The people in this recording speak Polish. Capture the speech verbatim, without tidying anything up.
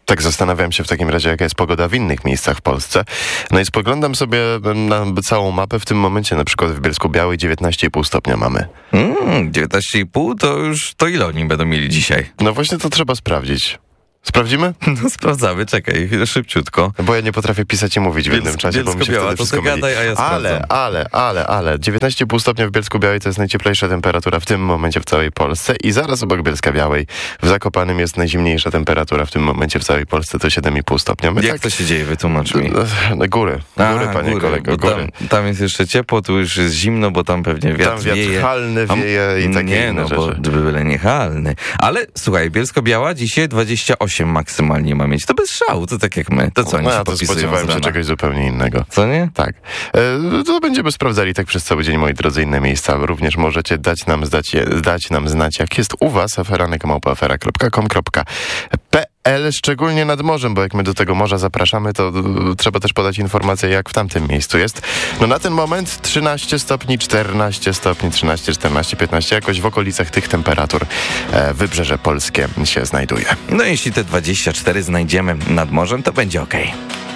Tak zastanawiam się w takim razie, jaka jest pogoda w innych miejscach w Polsce. No i spoglądam sobie na całą mapę. W tym momencie na przykład w Bielsku-Białej dziewiętnaście i pół stopnia mamy. Mm, dziewiętnaście i pół to już, to ile oni będą mieli dzisiaj? No właśnie to trzeba sprawdzić. Sprawdzimy? No sprawdzamy, czekaj, szybciutko. Bo ja nie potrafię pisać i mówić w jednym czasie, bo mi się wtedy wszystko myli. Gadaj, a ja ale, ale, ale, ale, dziewiętnaście i pół stopnia w Bielsku-Białej to jest najcieplejsza temperatura w tym momencie w całej Polsce i zaraz obok Bielska-Białej w Zakopanem jest najzimniejsza temperatura w tym momencie w całej Polsce, to siedem i pół stopnia. My Jak tak... to się dzieje? Wytłumacz mi. No, góry, góry, A, panie góry, kolego, góry. Tam, tam jest jeszcze ciepło, tu już jest zimno, bo tam pewnie wiatr Tam wiatr wieje. halny wieje i takie nie, inne no, rzeczy. bo byle nie halny. Ale słuchaj, Bielsko-Biała dzisiaj dwadzieścia osiem maksymalnie ma mieć. To bez szału, to tak jak my. To co oni no, się ja to podpisują spodziewałem z się rana? czegoś zupełnie innego. Co nie? Tak. E, to będziemy sprawdzali tak przez cały dzień, moi drodzy, inne miejsca. Również możecie dać nam, zdać, dać nam znać, jak jest u was. aferanek małpa afera kropka com kropka p l, szczególnie nad morzem, bo jak my do tego morza zapraszamy, to y, trzeba też podać informację, jak w tamtym miejscu jest. No na ten moment trzynaście stopni, czternaście stopni, trzynaście, czternaście, piętnaście, jakoś w okolicach tych temperatur e, wybrzeże polskie się znajduje. No jeśli te dwadzieścia cztery znajdziemy nad morzem, to będzie okej.